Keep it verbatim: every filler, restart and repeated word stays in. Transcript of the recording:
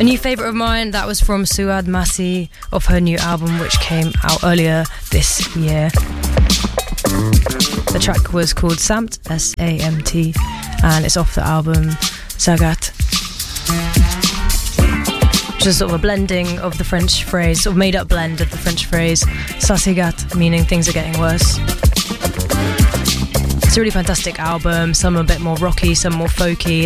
A new favourite of mine, that was from Suad Masi of her new album, which came out earlier this year. The track was called Samt, S A M T, and it's off the album Zagat, which is sort of a blending of the French phrase, sort of made up blend of the French phrase Ça c'est gâte, meaning things are getting worse. It's a really fantastic album, some a bit more rocky, some more folky.